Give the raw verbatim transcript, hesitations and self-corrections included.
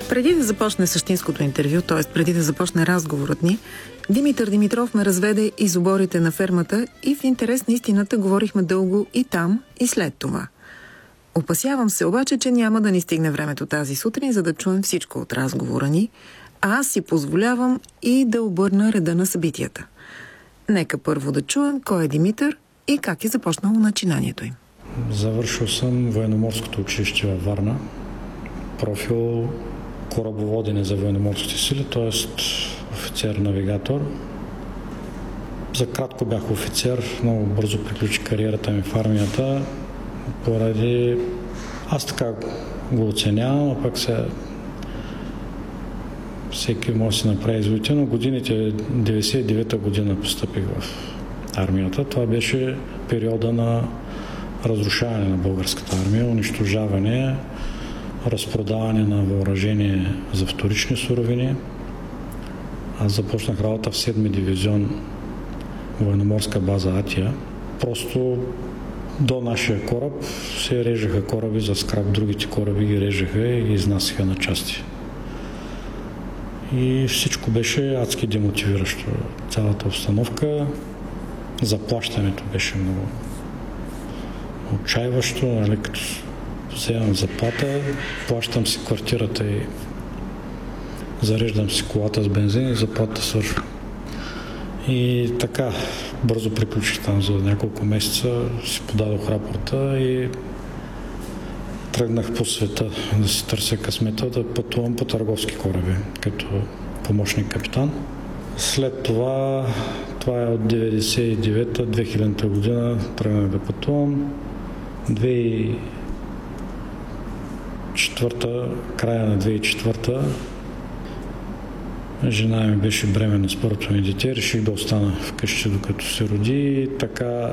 Преди да започне същинското интервю, т.е. преди да започне разговорът ни, Димитър Димитров ме разведе из оборите на фермата и в интерес на истината говорихме дълго и там, и след това. Опасявам се обаче, че няма да ни стигне времето тази сутрин, за да чуем всичко от разговора ни, а аз си позволявам и да обърна реда на събитията. Нека първо да чуем кой е Димитър и как е започнало начинанието им. Завършил съм военноморското училище във Варна. Профил корабоводене за военноморските сили, т.е. офицер-навигатор. За кратко бях офицер, много бързо приключи кариерата ми в армията, поради аз така го оценявам, а пък се всеки може да си направи изводите, но годините деветдесет и девета година постъпих в армията. Това беше периода на разрушаване на българската армия, унищожаване, разпродаване на въоръжение за вторични суровини. Аз започнах работа в седми дивизион военноморска база Атия. Просто до нашия кораб се режеха кораби за скрап, другите кораби ги режеха и ги изнасяха на части. И всичко беше адски демотивиращо. Цялата обстановка, заплащането беше много отчаиващо, нали, като вземам заплата, плащам си квартирата и зареждам си колата с бензин и заплата свършва. И така, бързо приключих там за няколко месеца, си подадох рапорта и тръгнах по света да си търся късмета, да пътувам по търговски кораби, като помощник капитан. След това, това е от деветдесет и девета до две хиляда година, тръгнах да пътувам. две хиляди и четвърта, края на две хиляди и четвърта, жена ми беше бременна с първото ми дете, реших да остана вкъщи докато се роди и така